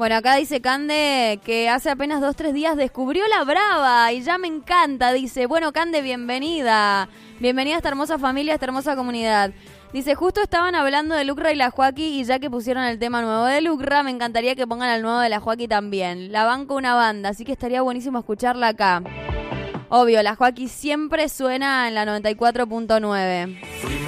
Bueno, acá dice Cande que hace apenas 2-3 días descubrió La Brava y ya me encanta, dice. Bueno, Cande, bienvenida. Bienvenida a esta hermosa familia, a esta hermosa comunidad. Dice, justo estaban hablando de Lucra y la Joaquí y ya que pusieron el tema nuevo de Lucra, me encantaría que pongan el nuevo de la Joaquí también. La banco una banda, así que estaría buenísimo escucharla acá. Obvio, la Joaquí siempre suena en la 94.9.